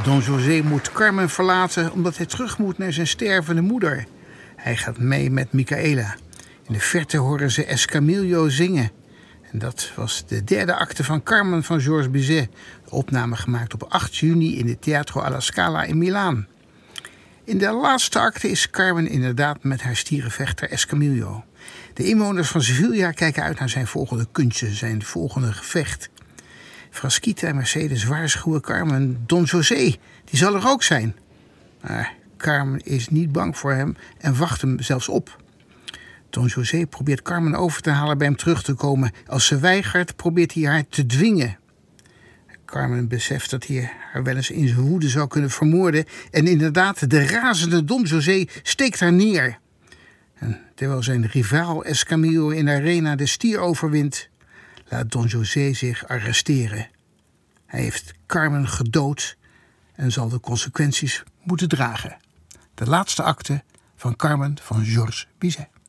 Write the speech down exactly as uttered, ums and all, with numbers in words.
Don José moet Carmen verlaten omdat hij terug moet naar zijn stervende moeder. Hij gaat mee met Micaela. In de verte horen ze Escamillo zingen. En dat was de derde acte van Carmen van Georges Bizet. De opname gemaakt op acht juni in het Teatro alla Scala in Milaan. In de laatste acte is Carmen inderdaad met haar stierenvechter Escamillo. De inwoners van Sevilla kijken uit naar zijn volgende kunstje, zijn volgende gevecht. Frasquita en Mercedes waarschuwen Carmen: Don José, die zal er ook zijn. Maar Carmen is niet bang voor hem en wacht hem zelfs op. Don José probeert Carmen over te halen bij hem terug te komen. Als ze weigert, probeert hij haar te dwingen. Carmen beseft dat hij haar wel eens in zijn woede zou kunnen vermoorden. En inderdaad, de razende Don José steekt haar neer. En terwijl zijn rivaal Escamillo in de arena de stier overwint, laat Don José zich arresteren. Hij heeft Carmen gedood en zal de consequenties moeten dragen. De laatste acte van Carmen van Georges Bizet.